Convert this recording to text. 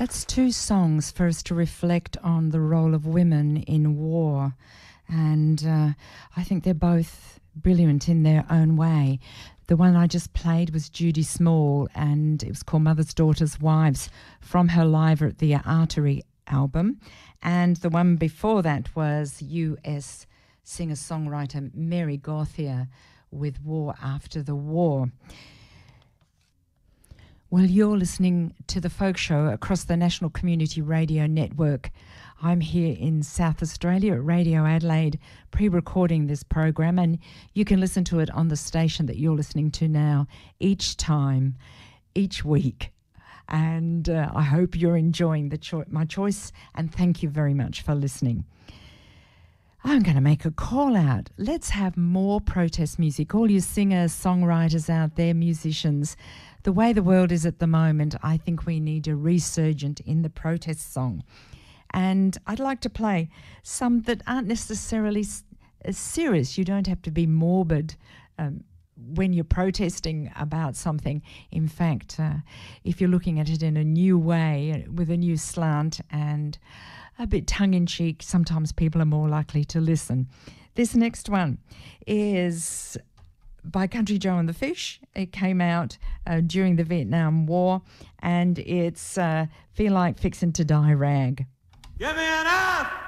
That's two songs for us to reflect on the role of women in war. And I think they're both brilliant in their own way. The one I just played was Judy Small, and it was called Mothers, Daughters, Wives, from her Live at the Artery album. And the one before that was US singer-songwriter Mary Gauthier with War After the War. Well, you're listening to The Folk Show across the National Community Radio Network. I'm here in South Australia at Radio Adelaide pre-recording this program, and you can listen to it on the station that you're listening to now each time, each week. And I hope you're enjoying my choice, and thank you very much for listening. I'm going to make a call out. Let's have more protest music. All you singers, songwriters out there, musicians, the way the world is at the moment, I think we need a resurgent in the protest song. And I'd like to play some that aren't necessarily serious. You don't have to be morbid when you're protesting about something. In fact, if you're looking at it in a new way, with a new slant and a bit tongue-in-cheek, sometimes people are more likely to listen. This next one is by Country Joe and the Fish. It came out during the Vietnam War, and it's Feel Like Fixin' to Die Rag. Give me an F!